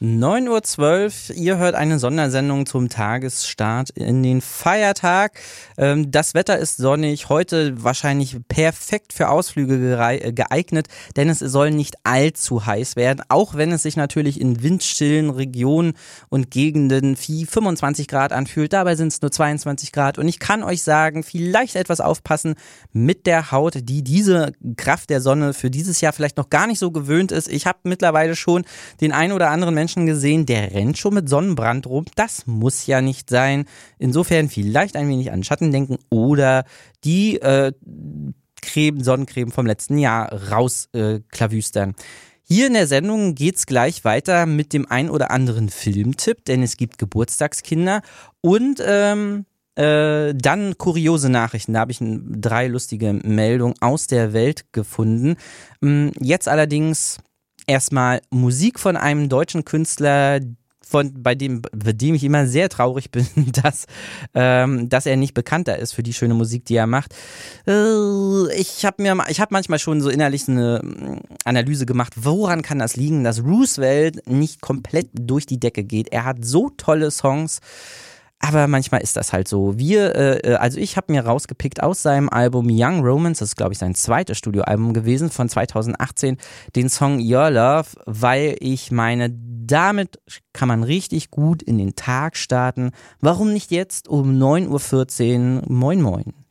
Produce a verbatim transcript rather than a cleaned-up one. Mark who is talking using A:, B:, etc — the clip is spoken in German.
A: neun Uhr zwölf, ihr hört eine Sondersendung zum Tagesstart in den Feiertag. Ähm, das Wetter ist sonnig, heute wahrscheinlich perfekt für Ausflüge gerei- geeignet, denn es soll nicht allzu heiß werden, auch wenn es sich natürlich in windstillen Regionen und Gegenden wie fünfundzwanzig Grad anfühlt. Dabei sind es nur zweiundzwanzig Grad und ich kann euch sagen, vielleicht etwas aufpassen mit der Haut, die diese Kraft der Sonne für dieses Jahr vielleicht noch gar nicht so gewöhnt ist. Ich habe mittlerweile schon den einen oder anderen Menschen gesehen, der rennt schon mit Sonnenbrand rum. Das muss ja nicht sein. Insofern vielleicht ein wenig an Schatten denken oder die äh, Creme, Sonnencreme vom letzten Jahr rausklawüstern. Äh, Hier in der Sendung geht's gleich weiter mit dem ein oder anderen Filmtipp, denn es gibt Geburtstagskinder und ähm, äh, dann kuriose Nachrichten. Da habe ich drei lustige Meldungen aus der Welt gefunden. Jetzt allerdings erstmal Musik von einem deutschen Künstler, von, bei dem, bei dem ich immer sehr traurig bin, dass, ähm, dass er nicht bekannter ist für die schöne Musik, die er macht. Äh, ich habe mir, ich habe manchmal schon so innerlich eine Analyse gemacht, woran kann das liegen, dass Roosevelt nicht komplett durch die Decke geht. Er hat so tolle Songs, aber manchmal ist das halt so. Wir, äh, also ich habe mir rausgepickt aus seinem Album Young Romance, das ist glaube ich sein zweites Studioalbum gewesen von zweitausendachtzehn, den Song Your Love, weil ich meine, damit kann man richtig gut in den Tag starten. Warum nicht jetzt um neun Uhr vierzehn? Moin Moin.